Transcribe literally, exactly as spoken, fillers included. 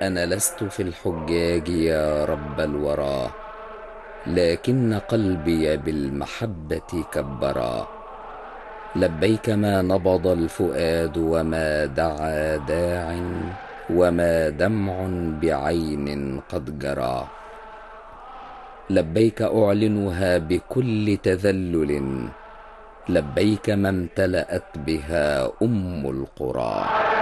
أنا لست في الحجاج يا رب الورى، لكن قلبي بالمحبة كبرا. لبيك ما نبض الفؤاد وما دعا داع، وما دمع بعين قد جرى. لبيك أعلنها بكل تذلل، لبيك ما امتلأت بها أم القرى.